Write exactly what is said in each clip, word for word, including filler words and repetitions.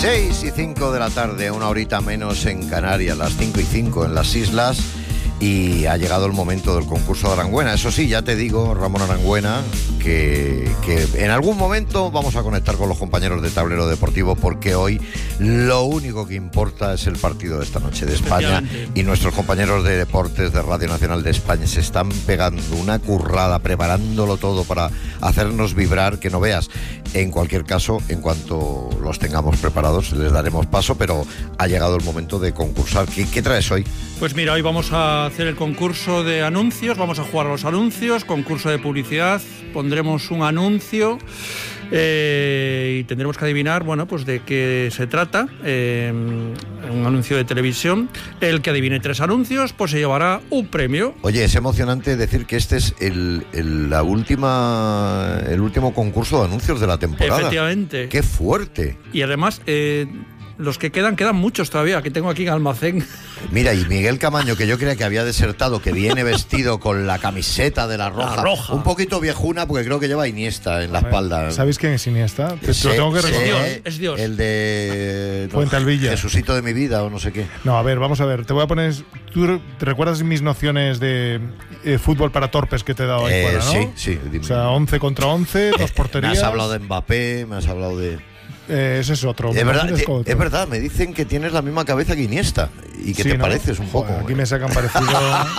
seis y cinco de la tarde, una horita menos en Canarias, las cinco y cinco en las islas, y ha llegado el momento del concurso de Arangüena. Eso sí, ya te digo, Ramón Arangüena, que, que en algún momento vamos a conectar con los compañeros de Tablero Deportivo, porque hoy lo único que importa es el partido de esta noche de España, y nuestros compañeros de deportes de Radio Nacional de España se están pegando una currada, preparándolo todo para hacernos vibrar, que no veas. En cualquier caso, en cuanto los tengamos preparados, les daremos paso, pero ha llegado el momento de concursar. ¿Qué, qué traes hoy? Pues mira, hoy vamos a hacer el concurso de anuncios, vamos a jugar a los anuncios, concurso de publicidad, pondremos un anuncio eh, y tendremos que adivinar, bueno, pues de qué se trata, eh, un anuncio de televisión. El que adivine tres anuncios, pues se llevará un premio. Oye, es emocionante decir que este es el, el, la última, el último concurso de anuncios de la temporada. Efectivamente. ¡Qué fuerte! Y además... Eh, los que quedan, quedan muchos todavía, que tengo aquí en almacén. Mira, y Miguel Camaño, que yo creía que había desertado, que viene vestido con la camiseta de la Roja. La Roja. Un poquito viejuna, porque creo que lleva Iniesta en la espalda. ¿Sabéis quién es Iniesta? Te Sí, lo tengo que sí, recordar. Es Dios, es Dios. El de... Fuente Alvilla. Jesucito de mi vida, o no sé qué. No, a ver, vamos a ver. Te voy a poner... ¿Tú te recuerdas mis nociones de eh, fútbol para torpes que te he dado ahí Eh, fuera, no? sí, sí. Dime. O sea, once contra once, dos Me porterías. has hablado de Mbappé, me has hablado de... Eh, ese es otro. Es me verdad, confundes te- con otro. es verdad, me dicen que tienes la misma cabeza que Iniesta y que Sí, te ¿no? pareces un Joder, poco. Aquí me sacan parecido.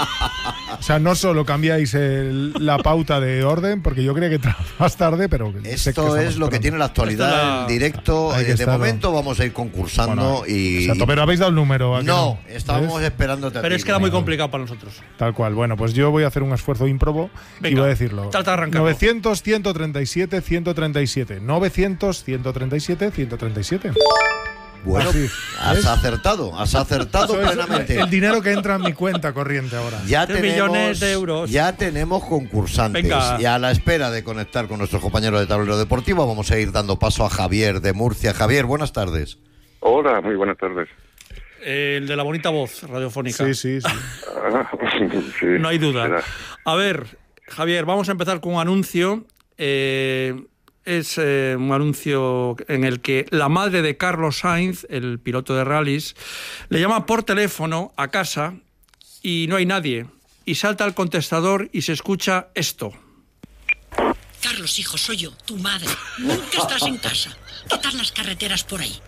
O sea, no solo cambiáis el- la pauta de orden, porque yo creía que entraba más tarde, pero. sé que Esto estamos es lo que esperando. tiene la actualidad Esta es la- en directo. Hay que Eh, de estarlo. momento vamos a ir concursando Bueno, y. exacto, pero habéis dado el número. ¿a que no, no? estábamos ¿Ves? esperándote a Pero ti, es que era muy Ramón. complicado para nosotros. Tal cual. Bueno, pues yo voy a hacer un esfuerzo ímprobo y Venga, voy a decirlo. trata de arrancarlo. novecientos, ciento treinta y siete, ciento treinta y siete. novecientos, ciento treinta y siete, ciento treinta y siete. Bueno, Así, has ¿ves? acertado, has acertado Eso es plenamente. el dinero que entra en mi cuenta corriente ahora. Ya Tres tenemos, millones de euros. ya tenemos concursantes. Venga. Y a la espera de conectar con nuestros compañeros de Tablero Deportivo, vamos a ir dando paso a Javier de Murcia. Javier, buenas tardes. Hola, muy buenas tardes. Eh, el de la bonita voz radiofónica. Sí, sí, sí. Ah, sí, No hay duda. será. A ver, Javier, vamos a empezar con un anuncio. Eh, es eh, un anuncio en el que la madre de Carlos Sainz, el piloto de rallies, le llama por teléfono a casa y no hay nadie. Y salta al contestador y se escucha esto. Carlos, hijo, soy yo, tu madre. Nunca estás en casa. ¿Qué tal las carreteras por ahí?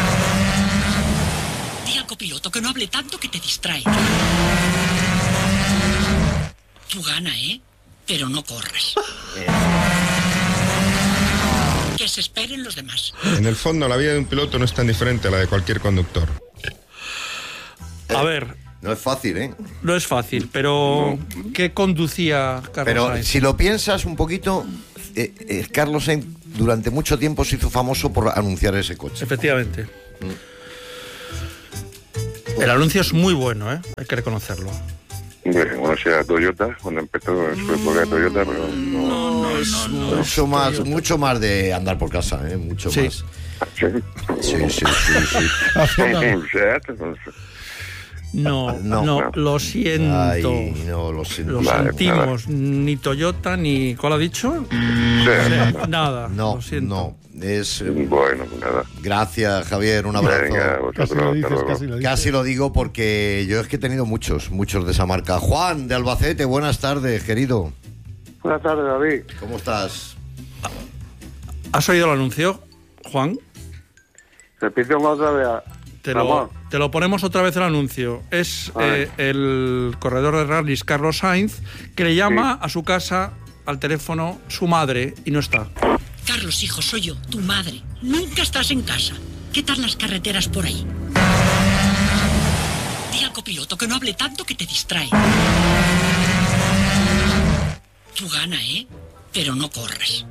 Di al copiloto que no hable tanto que te distrae. Tú gana, ¿eh? Pero no corres. Que se esperen los demás. En el fondo, la vida de un piloto no es tan diferente a la de cualquier conductor. A ver, No es fácil, ¿eh? no es fácil, pero ¿qué conducía Carlos Pero Sainz? si lo piensas un poquito, eh, eh, Carlos Sainz durante mucho tiempo se hizo famoso por anunciar ese coche. Efectivamente. El anuncio es muy bueno, ¿eh? Hay que reconocerlo. Bueno, sea Toyota, cuando empezó en su época de Toyota, pero no. Mucho más, mucho más de andar por casa, ¿eh? Mucho Sí. más. Sí. Sí, sí, sí, sí. Haciendo- Seat, no sé. No, No. no, lo siento. Ay, no, lo siento. Lo Vale, sentimos. Ni Toyota, ni... ¿Cuál ha dicho? Seat. Nada. No, lo siento. no. Es, eh, Bueno, pues nada. gracias, Javier, un abrazo. Venga, Casi lo vosotros, hasta dices, luego. casi lo dices. Casi lo digo porque yo es que he tenido muchos, muchos de esa marca. Juan, de Albacete, buenas tardes, querido. Buenas tardes, David. ¿Cómo estás? ¿Has oído el anuncio, Juan? Repite otra vez. Te lo, Ramón. te lo ponemos otra vez el anuncio. Es Vale. eh, el corredor de rallies Carlos Sainz que le llama a su casa al teléfono su madre y no está. Carlos, hijo, soy yo, tu madre. Nunca estás en casa. ¿Qué tal las carreteras por ahí? Di al copiloto que no hable tanto que te distrae. Tú gana, ¿eh? Pero no corres.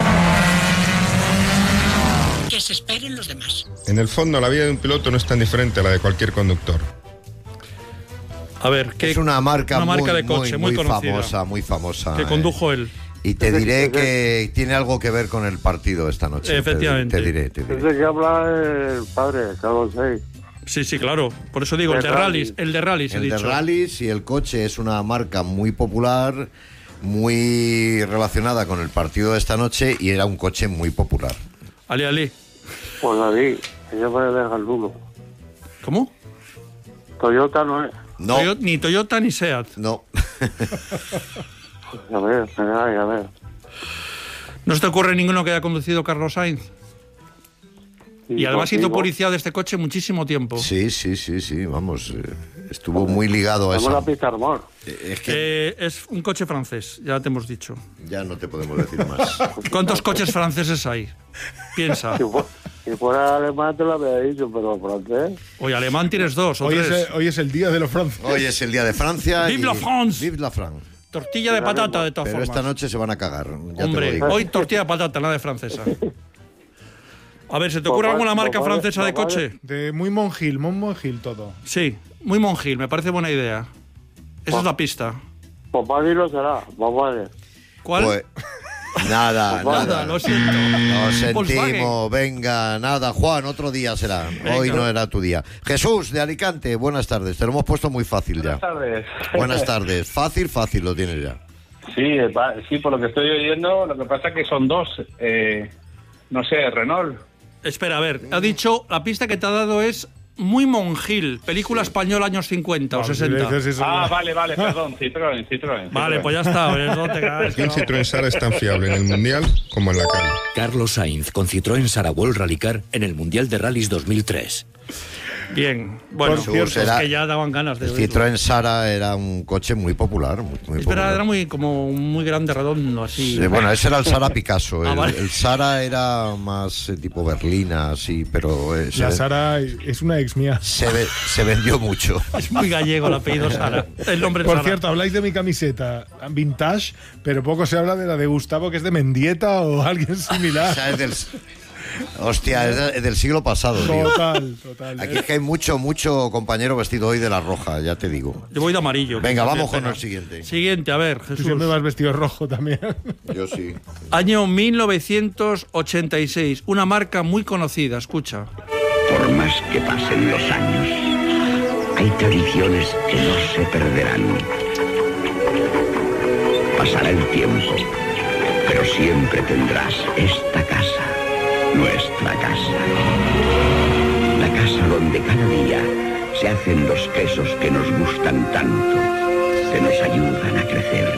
Que se esperen los demás. En el fondo, la vida de un piloto no es tan diferente a la de cualquier conductor. A ver, ¿qué, Es una marca, una marca muy, de coche muy, muy, muy conocida famosa, muy famosa. que eh. condujo él? Y te diré que tiene algo que ver con el partido esta noche. Efectivamente. Te, te diré, te diré. Desde que habla el padre, Carlos Sainz. Sí, sí, claro. Por eso digo, el De de rallies, rally. el de rallies he El de dicho. rallies y el coche es una marca muy popular, muy relacionada con el partido de esta noche y era un coche muy popular. Ali, Ali. Pues David, Ella puede dejar el Lulo. ¿Cómo? Toyota no es. No, Toyo- ni Toyota ni Seat. no. A ver, ay, a ver. ¿No se te ocurre ninguno que haya conducido Carlos Sainz? Y además hizo contigo. policía de este coche muchísimo tiempo. Sí, sí, sí, sí, vamos. eh, estuvo muy ligado a Vamos a eso. la pista Armor. Es que Eh, es un coche francés, ya te hemos dicho. ya no te podemos decir más. ¿Cuántos coches franceses hay? Piensa. Si, fu- si fuera alemán te lo había dicho, pero francés. Oye, alemán tienes dos o Hoy es, tres. el- hoy es el día de los franceses. Hoy es el día de Francia. Vive y- la France. Vive la France. Tortilla de patata, de todas Pero formas. esta noche se van a cagar. Ya te lo Hombre, digo. hoy tortilla de patata, nada de francesa. A ver, ¿se te ocurre Pues alguna vale, marca pues vale, francesa de pues vale. coche? De muy monjil, muy monjil todo. Sí, muy monjil, me parece buena idea. Esa es la pista. Pues vale lo será, pues vale. ¿Cuál? Pues, nada, Pues nada. Nada, lo siento. Lo Volkswagen. sentimos, venga, nada. Juan, otro día será. Venga. Hoy no era tu día. Jesús, de Alicante, buenas tardes. Te lo hemos puesto muy fácil ya. Buenas tardes. Buenas tardes. Fácil, fácil lo tienes ya. Sí, va- sí, por lo que estoy oyendo, lo que pasa es que son dos. Eh, no sé, Renault. Espera, a ver, ha dicho, la pista que te ha dado es muy monjil, película española años cincuenta o Vamos, sesenta. si le dices eso- Ah, vale, vale, perdón, Citroën, Citroën. Vale, Citroën. pues ya está. a ver, no te caes, que Un no. Citroën Sara es tan fiable en el Mundial como en la calle. Carlos Sainz con Citroën Sara World Rallycar en el Mundial de Rallys dos mil tres. Bien, bueno, Por cierto, es era- que ya daban ganas de El oírlo. Citroën Sara era un coche muy popular. Muy, muy Es verdad, popular. era muy, como muy grande, redondo, así. Sí, bueno, ese era el Sara Picasso. Ah, el, vale. el Sara era más eh, tipo berlina, sí, pero eh, se, La ve- Sara es una ex mía. se, ve- se vendió mucho. Es muy gallego el apellido Sara. El nombre Por Sara. cierto, habláis de mi camiseta vintage, pero poco se habla de la de Gustavo, que es de Mendieta o alguien O similar. sea, es del, hostia, es de- del siglo pasado, tío. Total, total. Aquí es que hay mucho, mucho compañero vestido hoy de la roja, ya te digo. Yo voy de amarillo. Venga, vamos Espera. con el siguiente. Siguiente, a ver, Tú Jesús. siempre vas vestido rojo también. Yo sí. Año mil novecientos ochenta y seis. Una marca muy conocida, escucha. Por más que pasen los años, hay tradiciones que no se perderán. Pasará el tiempo, pero siempre tendrás esta casa, nuestra casa. La casa donde cada día se hacen los quesos que nos gustan tanto, que nos ayudan a crecer.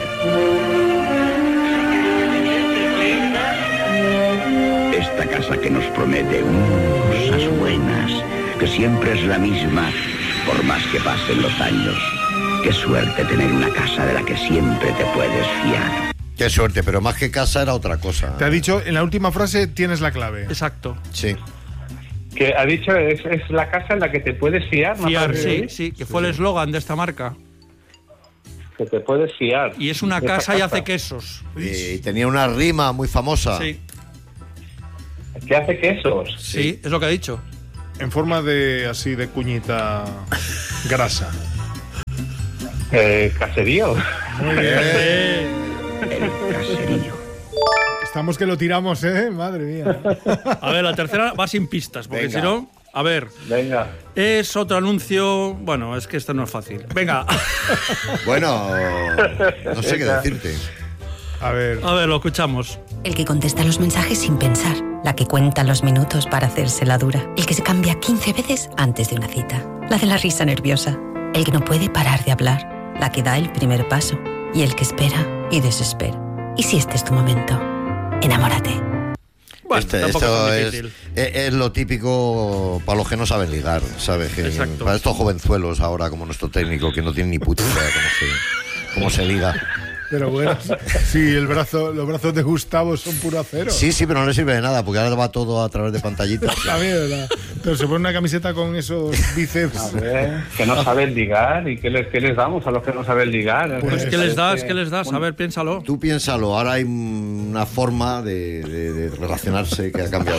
Esta casa que nos promete mm, cosas buenas, que siempre es la misma, por más que pasen los años. Qué suerte tener una casa de la que siempre te puedes fiar. Qué suerte, pero más que casa era otra cosa. Te ha dicho, en la última frase tienes la clave. Exacto. Sí. Que ha dicho, es, es la casa en la que te puedes fiar, ¿no? Fiar, Para sí, vivir. sí, que fue el eslogan de esta marca. Que te puedes fiar. Y es una de esta casa y hace quesos. Y tenía una rima muy famosa. Sí, ¿Qué hace quesos? sí, es lo que ha dicho. En forma de así de cuñita grasa. Eh, caserío. Muy bien. El caserío. Estamos que lo tiramos, ¿eh? Madre mía. A ver, la tercera va sin pistas, porque Venga. si no... A ver, Venga. es otro anuncio... Bueno, es que esto no es fácil. Venga, Bueno, no sé qué decirte. A ver. a ver, lo escuchamos. El que contesta los mensajes sin pensar. La que cuenta los minutos para hacerse la dura. El que se cambia quince veces antes de una cita. La de la risa nerviosa. El que no puede parar de hablar. La que da el primer paso. Y el que espera y desespera. Y si este es tu momento, enamórate. Bueno, Este- tampoco esto es tan es, difícil. es- es lo típico para los que no saben ligar, ¿sabes? Que Exacto. para estos jovenzuelos ahora, como nuestro técnico, que no tiene ni puta idea cómo se, cómo se liga. Pero bueno, sí, el brazo, los brazos de Gustavo son puro acero. Sí, sí, pero no le sirve de nada, porque ahora va todo a través de pantallitas. También, ¿verdad? Pero se pone una camiseta con esos bíceps. A ver, que no saben ligar. ¿Y qué les, qué les damos a los que no saben ligar? Pues, ¿qué les das? ¿Qué les das? Un- A ver, piénsalo. Tú piénsalo, ahora hay una forma de, de- de relacionarse que ha cambiado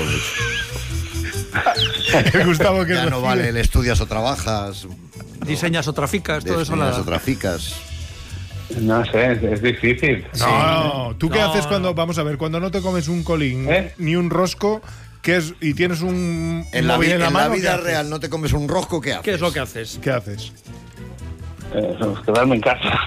mucho. Gustavo, que Ya no recibe. vale el estudias o trabajas, Diseñas o traficas, todo eso diseñas nada. o traficas. No sé, es, es difícil. No, no. ¿Tú qué No, haces no. cuando, vamos a ver, cuando no te comes un colín ¿Eh? ni un rosco que es, y tienes un En la, móvil vi- en la en la mano? ¿qué vida haces? real no te comes un rosco, ¿qué haces? ¿Qué es lo que haces? ¿Qué haces? Eh, quedarme en casa.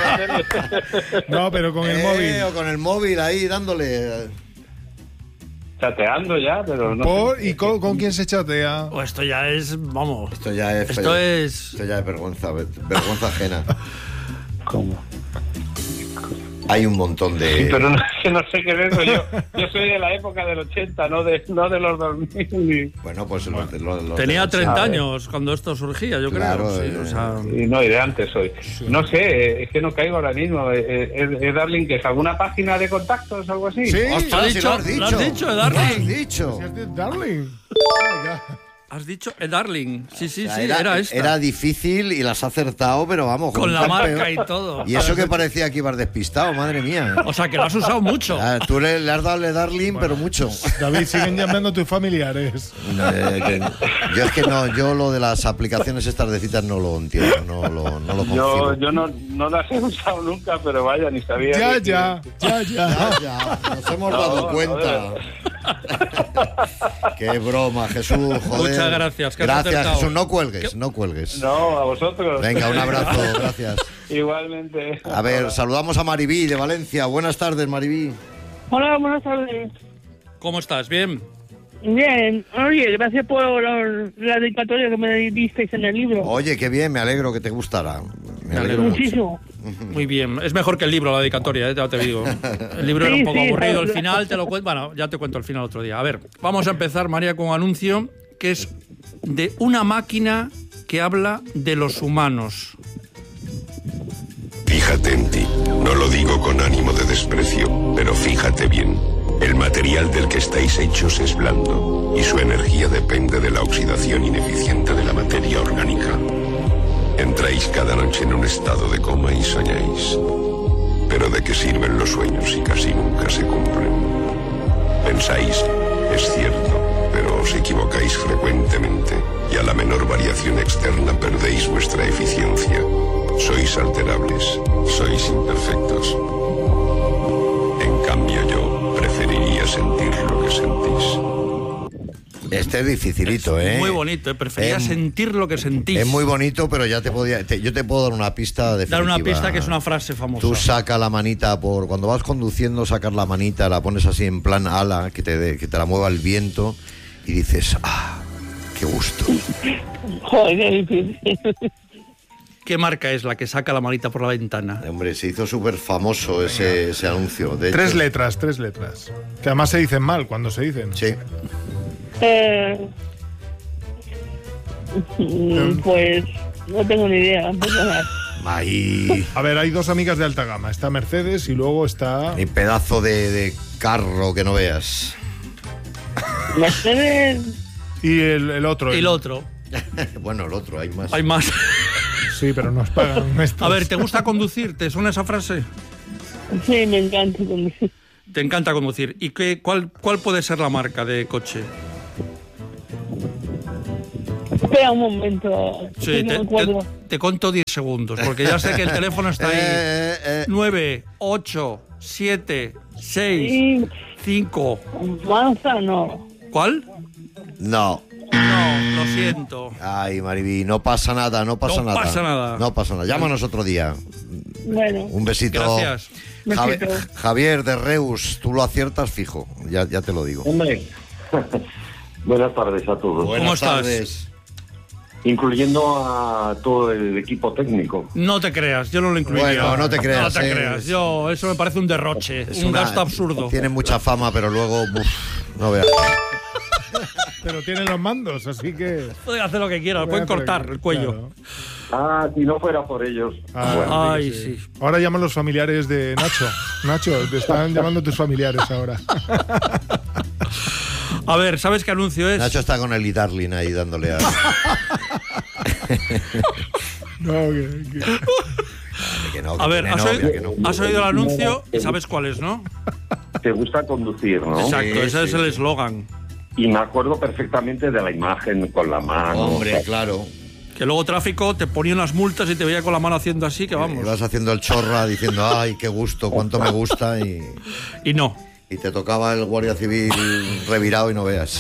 No, pero con el Eh, móvil. O con el móvil ahí dándole. chateando ya, pero no. ¿Por? sé. ¿Y con, con quién se chatea? Oh, esto ya es, vamos. Esto ya es... Esto es... Esto ya es vergüenza, vergüenza ajena. ¿Cómo? Hay un montón de... Sí, pero no, no sé qué es eso. Yo, yo soy de la época del ochenta, no de, no de los dos mil. Bueno, pues los, los, los Tenía de- treinta ¿sabes? años cuando esto surgía, yo Claro, creo. Sí, eh, o sea, Y no, y de antes hoy. No sé, es que no caigo ahora mismo. ¿Es, es, es Darling que es alguna página de contactos o algo así? Sí, ¡Ostras, ¿Lo has si dicho? lo has dicho! ¿Lo has dicho, ¡Lo has Darling? dicho! Si es de Darling. Ah, ya. has dicho eh, Darling. Sí, sí, O sea, sí, era, era, esta. era difícil y las has acertado, pero vamos. Con un la campeón. marca y todo. Y eso que parecía que ibas despistado, madre mía. O sea, que lo has usado mucho. Ah, tú le, le has dado el Darling, pero mucho. David, siguen llamando tus familiares. No, eh, que- yo es que no, yo lo de las aplicaciones estas de citas no lo entiendo, no lo, no lo Yo, concibo. yo no, no las he usado nunca, pero vaya, ni sabía. Ya, que- ya, ya, ya. Ya, ya, nos hemos No, dado no, cuenta. Qué broma, Jesús, joder. Muchas gracias, que has Gracias, acertado. Jesús, no cuelgues, no cuelgues. No, a vosotros. Venga, un abrazo, gracias. Igualmente. A ver, saludamos a Maribí de Valencia. Buenas tardes, Maribí. Hola, buenas tardes. ¿Cómo estás? ¿Bien? Bien, oye, gracias por la dedicatoria que me disteis en el libro. Oye, qué bien, me alegro que te gustara. Me alegro mucho. Muchísimo. Muy bien. Es mejor que el libro, la dedicatoria, ¿eh? Ya te digo. El libro era un Sí, poco sí, aburrido. El claro. final te lo cuento. Bueno, ya te cuento el final otro día. A ver, vamos a empezar, María, con un anuncio que es de una máquina que habla de los humanos. Fíjate en ti. No lo digo con ánimo de desprecio, pero fíjate bien. El material del que estáis hechos es blando y su energía depende de la oxidación ineficiente de la materia orgánica. Entráis cada noche en un estado de coma y soñáis. Pero ¿de qué sirven los sueños si casi nunca se cumplen? Pensáis, es cierto, pero os equivocáis frecuentemente y a la menor variación externa perdéis vuestra eficiencia. Sois alterables, sois imperfectos. En cambio yo preferiría sentir lo que sentís. Este es dificilito, ¿eh? Muy bonito, ¿eh? Prefería Em, sentir lo que sentís. Es muy bonito, pero ya te podía, te- yo te puedo dar una pista definitiva. Dar una pista que es una frase famosa. Tú saca la manita por cuando vas conduciendo, sacas la manita, la pones así en plan ala, que te de- que te la mueva el viento y dices, ah, qué gusto. Joder, qué difícil. ¿Qué marca es la que saca la manita por la ventana? Hombre, se hizo súper famoso ese, ese anuncio. De Tres hecho- letras, tres letras. Que además se dicen mal cuando se dicen. Sí. Eh, mm, pues no tengo ni idea. perdonad. Ahí. A ver, hay dos amigas de alta gama. Está Mercedes y luego está... Mi pedazo de, de carro que no veas. Mercedes. Y el, el otro. Y el otro. Bueno, el otro, hay más. Hay más. Sí, pero nos pagan estos. A ver, ¿te gusta conducir? ¿Te suena esa frase? Sí, me encanta conducir. Te encanta conducir. ¿Y qué, cuál, cuál puede ser la marca de coche? Espera un momento. Sí, que no te, me acuerdo. te- te conto diez segundos, porque ya sé que el teléfono está ahí. Eh, eh. nueve, ocho, siete, seis, Y cinco. Mazda no. ¿Cuál? No. No, lo siento. Ay, Maribí, no pasa nada, no pasa No nada. pasa nada. No pasa nada. Llámanos otro día. Bueno. Un besito. Gracias. Javi- Besito. Javier de Reus, tú lo aciertas fijo, ya, ya te lo digo. Hombre. Buenas tardes a todos. Buenas ¿Cómo estás? tardes. Incluyendo a todo el equipo técnico. No te creas, yo no lo incluiría. Bueno, no te creas, No te eh. creas. Yo, eso me parece un derroche, Es un una- gasto absurdo. Tiene mucha fama, pero luego, uf, no veas. Pero tienen los mandos, así que... Pueden hacer lo que quieran, pueden cortar el cuello. Claro. Ah, si no fuera por ellos. Ah, Bueno. Ay, sí. Ahora llaman los familiares de Nacho. Nacho, te están llamando tus familiares ahora. A ver, ¿sabes qué anuncio es? Nacho está con el e-darling ahí dándole a... No, que- que- que no, que A ver, tiene has, novia, oído, que no. has oído el anuncio y sabes cuál es, ¿no? Te gusta conducir, ¿no? Exacto, Sí, ese sí, es el sí. eslogan. Y me acuerdo perfectamente de la imagen con la mano. Hombre, claro. Que luego tráfico te ponía unas multas y te veía con la mano haciendo así, que Y vamos. vas haciendo el chorra diciendo, ay, qué gusto, cuánto me gusta, y, Y no. y te tocaba el guardia civil revirado y no veas.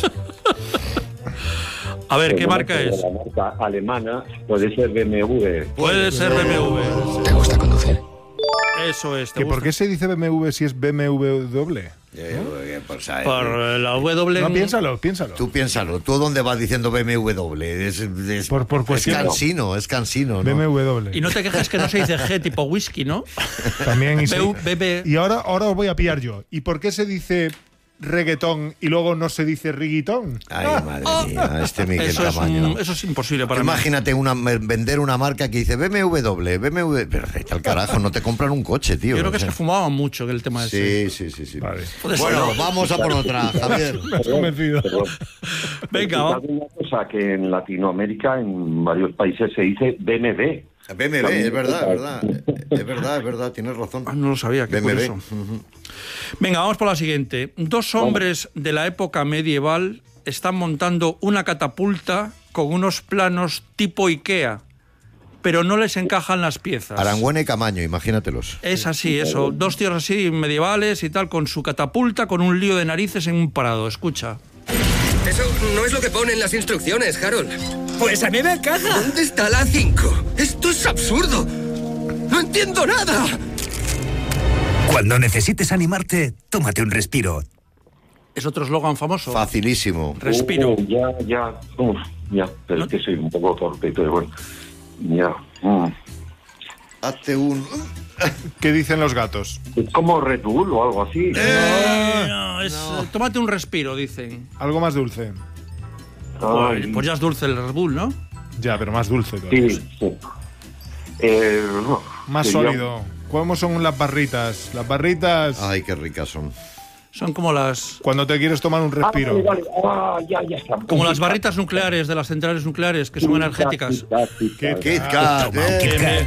A ver, Pero ¿qué no me marca acuerdo es? La marca alemana puede ser B M W. Puede ser B M W. ¿Te gusta conducir? Eso es. ¿te ¿Que gusta? ¿Por qué se dice B M W si es B M W? Eh, pues, ¿sabes? Por la W. No, piénsalo, piénsalo. Tú piénsalo. ¿Tú dónde vas diciendo B M W? Es, es, Por, por es cuestión. cansino, es cansino, ¿no? B M W. Y no te quejes que no se dice G tipo whisky, ¿no? También. Y, se- B B. y ahora, ahora os voy a pillar yo. ¿Y por qué se dice reggaetón y luego no se dice riguitón? Ay, madre mía, este Miguel Eso es, Camaño. un- eso es imposible para mí. Imagínate una, vender una marca que dice B M W, B M W. Pero vete al carajo, no te compran un coche, tío. Yo creo o que sea. se fumaban mucho en el tema de Sí, sí, sí, sí. Vale. Bueno, vamos a por otra, Javier. Me has convencido. Venga, va. Hay una cosa que en Latinoamérica, en varios países se dice B M W. B M W, es verdad, es verdad. Es verdad, es verdad, tienes razón. Ah, no lo sabía, qué B M W. curioso. Venga, vamos por la siguiente. Dos hombres de la época medieval están montando una catapulta con unos planos tipo Ikea, pero no les encajan las piezas. Arangüena y Camaño, imagínatelos. Es así, eso. Dos tíos así medievales y tal, con su catapulta, con un lío de narices en un parado. Escucha. Eso no es lo que pone en las instrucciones, Harold. Pues a mí me encaja. ¿Dónde está la cinco? Esto es absurdo. No entiendo nada. Cuando necesites animarte, tómate un respiro. Es otro eslogan famoso. Facilísimo. Respiro. Uh, ya, ya, uf, ya, pero ¿No? es que soy un poco torpe, pero bueno, ya. mm. Hazte un... ¿Qué dicen los gatos? Es como Red Bull o algo así. Eh, no, es, eh, tómate un respiro, dicen. Algo más dulce. Pues, pues ya es dulce el Red Bull, ¿no? Ya, pero más dulce todavía. Sí, sí. Eh, no, Más sería- sólido. ¿Cómo son las barritas? Las barritas. Ay, qué ricas son. Son como las Cuando te quieres tomar un Ah, respiro. vale, vale. Ah, ya, ya está. como las barritas nucleares de las centrales nucleares que son energéticas. Kit Kat, Kit Kat. Kit Kat, Toma un eh. Kit Kat.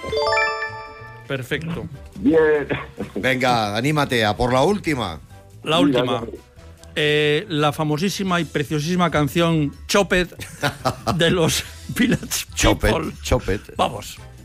Perfecto. Bien. Venga, anímate a por la última. La última. Eh, la famosísima y preciosísima canción Chopet de los Village Chopet, People. Chopet. Vamos.